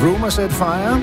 Rumor Set Fire.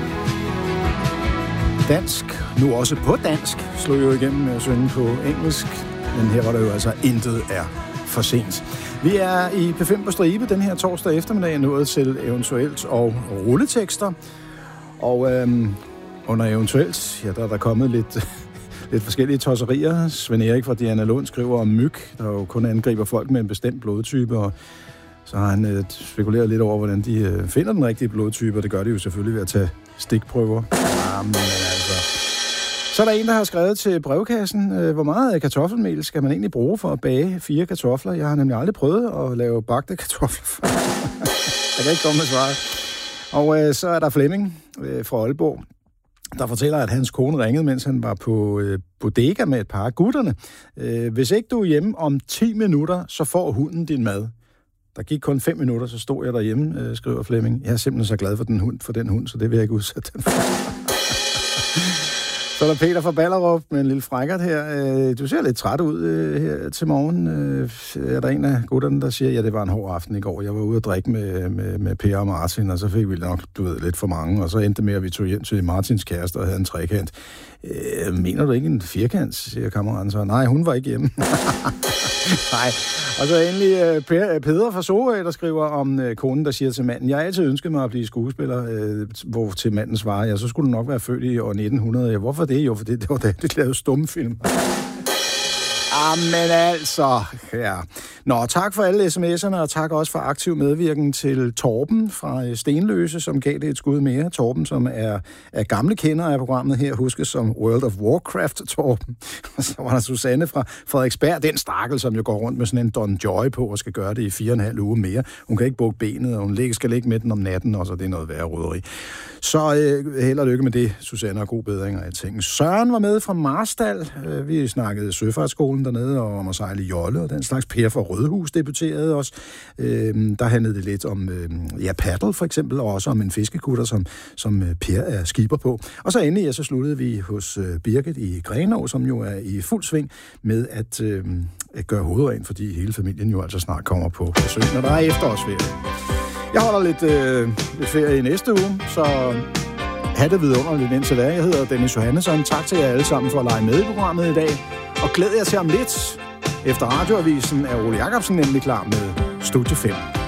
Dansk, nu også på dansk, slog jo igennem med at synge på engelsk. Men her var der jo altså intet er for sent. Vi er i P5 på stribe den her torsdag eftermiddag nået til eventuelt og rulletekster. Og under eventuelt, ja, der er der kommet lidt forskellige tosserier. Svend Erik fra Diana Lund skriver om myg, der jo kun angriber folk med en bestemt blodtype, og så har han spekuleret lidt over, hvordan de finder den rigtige blodtype, og det gør de jo selvfølgelig ved at tage stikprøver. Jamen, altså. Så er der en, der har skrevet til brevkassen, hvor meget kartoffelmel skal man egentlig bruge for at bage 4 kartofler? Jeg har nemlig aldrig prøvet at lave bagte kartofler. Jeg kan ikke komme med svaret. Og så er der Flemming fra Aalborg, der fortæller, at hans kone ringede, mens han var på bodega med et par af gutterne. Hvis ikke du er hjemme om 10 minutter, så får hunden din mad. Der gik kun 5 minutter, så stod jeg derhjemme, skriver Flemming. Jeg er simpelthen så glad for den hund, så det vil jeg ikke udsætte den for. Så er der Peter fra Ballerup med en lille frækkert her. Du ser lidt træt ud her til morgen. Er der en af gutterne, der siger, ja, det var en hård aften i går. Jeg var ude at drikke med Per og Martin, og så fik vi nok, lidt for mange. Og så endte det med, at vi tog hjem til Martins kæreste og havde en trekant. Mener du ikke en firkant, siger kammeraten så. Nej, hun var ikke hjemme. Nej. Og så endelig Peder fra Sorø, der skriver om konen, der siger til manden, jeg har altid ønsket mig at blive skuespiller, hvor til manden svarer, ja, så skulle du nok være født i år 1900. Ja, hvorfor det? Jo, for det var da det lavede stumfilm. Jamen altså, ja. Nå, tak for alle sms'erne, og tak også for aktiv medvirken til Torben fra Stenløse, som gav det et skud mere. Torben, som er gamle kender af programmet her, huskes som World of Warcraft Torben. Og så var der Susanne fra Frederiksberg, den stakkel, som jo går rundt med sådan en Don Joy på, og skal gøre det i 4,5 uger mere. Hun kan ikke bukke benet, og hun skal ligge med den om natten, og så det er noget værre roderi. Så held og lykke med det, Susanne, og god bedring af ting. Søren var med fra Marstal. Vi snakkede Søfartsskolen dernede, og om at sejle jolle, og den slags. Per fra Rødhus debuterede også. Der handlede det lidt om paddle for eksempel, og også om en fiskekutter, som Per er skipper på. Og så endelig, så sluttede vi hos Birgit i Grenaa, som jo er i fuld sving med at gøre hovedrent, fordi hele familien jo altså snart kommer på besøg, når der er efterårsferie. Jeg holder lidt ferie i næste uge, så have det vidunderligt indtil da. Jeg hedder Dennis Johannesson. Tak til jer alle sammen for at lege med i programmet i dag. Og glæd jer til om lidt. Efter radioavisen er Ole Jacobsen nemlig klar med Studie 5.